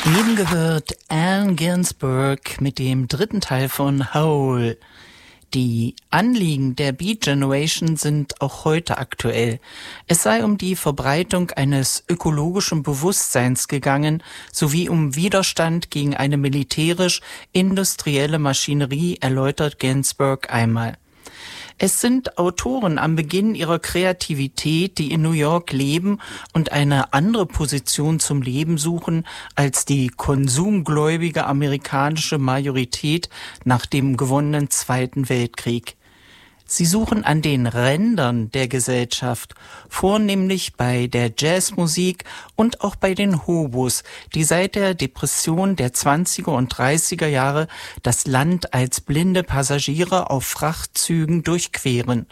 Eben gehört Allen Ginsberg mit dem dritten Teil von Howl. Die Anliegen der Beat Generation sind auch heute aktuell. Es sei um die Verbreitung eines ökologischen Bewusstseins gegangen, sowie um Widerstand gegen eine militärisch-industrielle Maschinerie, erläutert Ginsberg einmal. Es sind Autoren am Beginn ihrer Kreativität, die in New York leben und eine andere Position zum Leben suchen als die konsumgläubige amerikanische Majorität nach dem gewonnenen Zweiten Weltkrieg. Sie suchen an den Rändern der Gesellschaft, vornehmlich bei der Jazzmusik und auch bei den Hobos, die seit der Depression der 20er und 30er Jahre das Land als blinde Passagiere auf Frachtzügen durchqueren.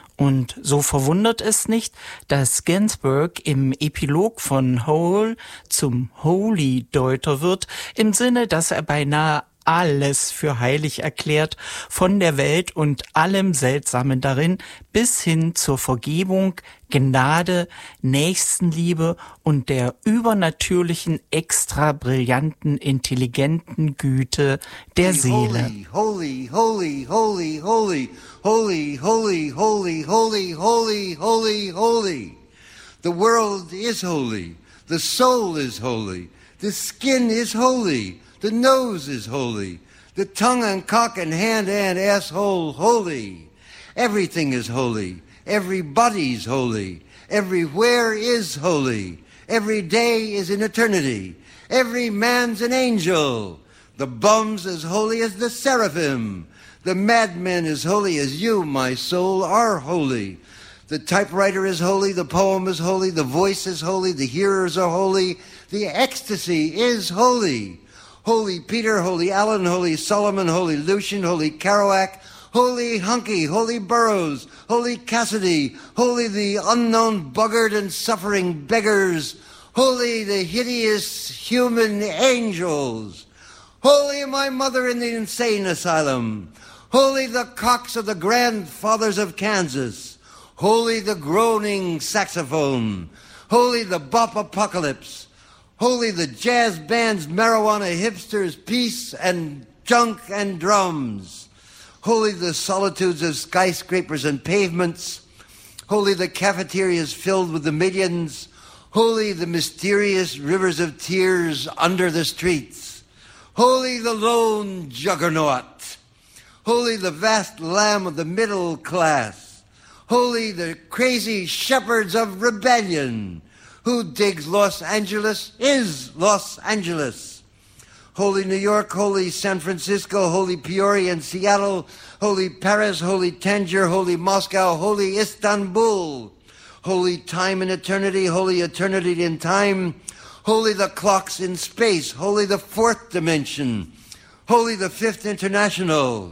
Und so verwundert es nicht, dass Ginsberg im Epilog von Howl zum Holy-Deuter wird, im Sinne, dass er beinahe alles für heilig erklärt, von der Welt und allem Seltsamen darin, bis hin zur Vergebung, Gnade, Nächstenliebe und der übernatürlichen, extra brillanten, intelligenten Güte der Seele. Holy, holy, holy, holy, holy, holy, holy, holy, holy, holy, holy. The world is holy. The soul is holy. The skin is holy. The nose is holy. The tongue and cock and hand and asshole holy. Everything is holy. Everybody's holy. Everywhere is holy. Every day is an eternity. Every man's an angel. The bum's as holy as the seraphim. The madman is holy as you, my soul, are holy. The typewriter is holy. The poem is holy. The voice is holy. The hearers are holy. The ecstasy is holy. Holy Peter, Holy Allen, Holy Solomon, Holy Lucian, Holy Kerouac, Holy Hunky, Holy Burroughs, Holy Cassidy, Holy the unknown buggard and suffering beggars, Holy the hideous human angels, Holy my mother in the insane asylum, Holy the cocks of the grandfathers of Kansas, Holy the groaning saxophone, Holy the bop apocalypse, Holy the jazz bands, marijuana hipsters, peace and junk and drums. Holy the solitudes of skyscrapers and pavements. Holy the cafeterias filled with the millions. Holy the mysterious rivers of tears under the streets. Holy the lone juggernaut. Holy the vast lamb of the middle class. Holy the crazy shepherds of rebellion. Who digs Los Angeles is Los Angeles. Holy New York, holy San Francisco, holy Peoria and Seattle, holy Paris, holy Tangier, holy Moscow, holy Istanbul, holy time in eternity, holy eternity in time, holy the clocks in space, holy the fourth dimension, holy the fifth international,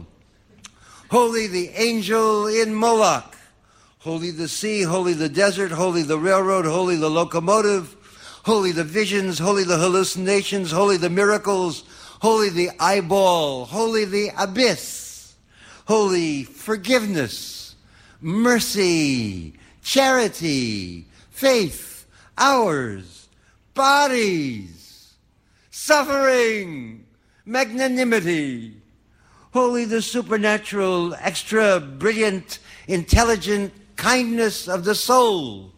holy the angel in Moloch, holy the sea, holy the desert, holy the railroad, holy the locomotive, holy the visions, holy the hallucinations, holy the miracles, holy the eyeball, holy the abyss, holy forgiveness, mercy, charity, faith, ours, bodies, suffering, magnanimity, holy the supernatural, extra brilliant, intelligent, kindness of the soul,